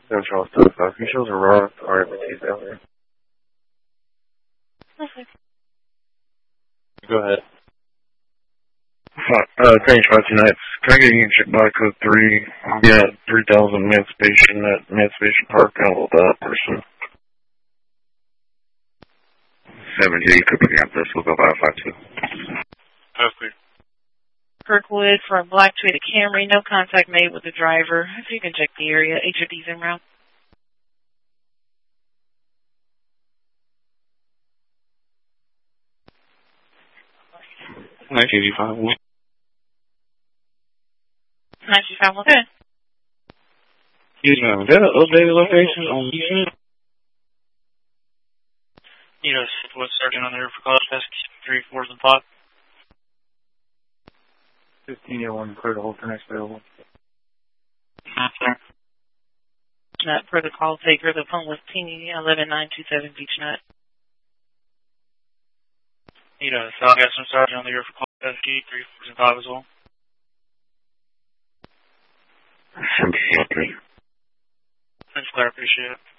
Charles 35. He shows a Roth RMT down there. Okay. Go ahead. Grange 529. Can I get you check by code 3? Yeah, 3000 Emancipation at Emancipation Park. I'll hold that person. 70, could be up this. We'll go by 52. Perfect. Kirkwood from Black Tree to Camry. No contact made with the driver. If you can check the area. HOD's en route. Nice 85. 925, okay. Yes, ma'am. Is that an updated location on YouTube? You know, what's starting on there for college desk 3, 4s, and 5. 1501, clear to hold for next available. Sir. Not per the call taker. The phone was Teeny 11927 Beach Nut. You know, so I got some sergeant on the air for college desk 3, 4s, and 5 as well. 73. Thanks, Claire. Appreciate it.